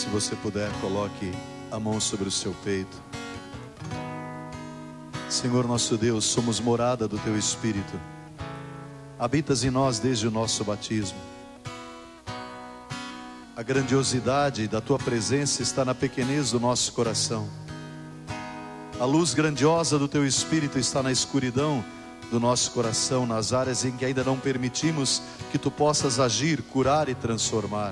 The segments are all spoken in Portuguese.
Se você puder, coloque a mão sobre o seu peito. Senhor nosso Deus, somos morada do Teu Espírito. Habitas em nós desde o nosso batismo. A grandiosidade da Tua presença está na pequenez do nosso coração. A luz grandiosa do Teu Espírito está na escuridão do nosso coração, nas áreas em que ainda não permitimos que Tu possas agir, curar e transformar.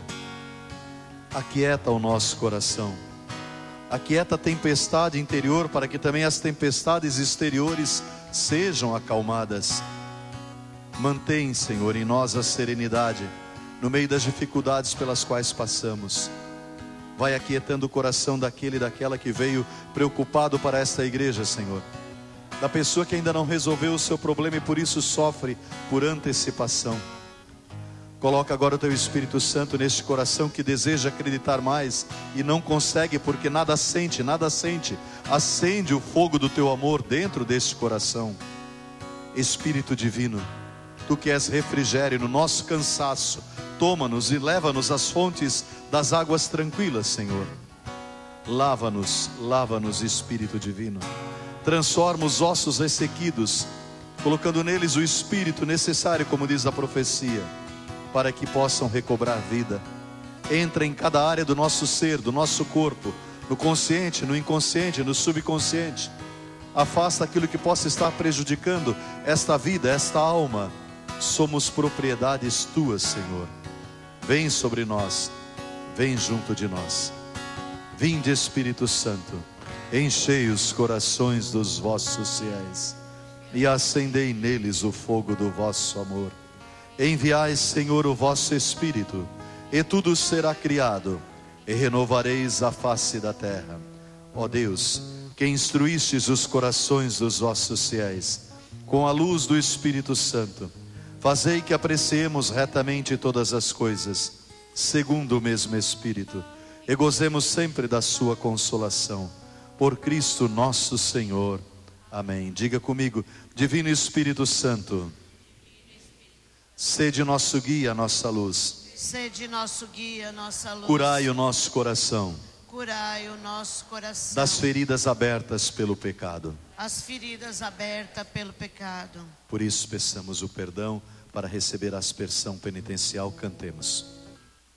Aquieta o nosso coração. Aquieta a tempestade interior, para que também as tempestades exteriores sejam acalmadas. Mantém, Senhor, em nós a serenidade no meio das dificuldades pelas quais passamos. Vai aquietando o coração daquele e daquela que veio preocupado para esta igreja, Senhor. Da pessoa que ainda não resolveu o seu problema e por isso sofre por antecipação. Coloca agora o Teu Espírito Santo neste coração que deseja acreditar mais e não consegue porque nada sente, nada sente. Acende o fogo do Teu amor dentro deste coração. Espírito divino, Tu que és refrigério no nosso cansaço, toma-nos e leva-nos às fontes das águas tranquilas, Senhor. Lava-nos, lava-nos, Espírito divino. Transforma os ossos ressequidos, colocando neles o Espírito necessário, como diz a profecia, para que possam recobrar vida. Entra em cada área do nosso ser, do nosso corpo, no consciente, no inconsciente, no subconsciente. Afasta aquilo que possa estar prejudicando esta vida, esta alma. Somos propriedades Tuas, Senhor. Vem sobre nós, vem junto de nós. Vinde, Espírito Santo, enchei os corações dos vossos fiéis e acendei neles o fogo do vosso amor. Enviai, Senhor, o vosso Espírito, e tudo será criado, e renovareis a face da terra. Ó Deus, que instruístes os corações dos vossos fiéis, com a luz do Espírito Santo, fazei que apreciemos retamente todas as coisas, segundo o mesmo Espírito, e gozemos sempre da sua consolação. Por Cristo nosso Senhor. Amém. Diga comigo: Divino Espírito Santo, sede nosso guia, nossa luz. Sede nosso guia, nossa luz. Curai o nosso coração. Curai o nosso coração. Das feridas abertas pelo pecado. As feridas abertas pelo pecado. Por isso peçamos o perdão para receber a aspersão penitencial. Cantemos.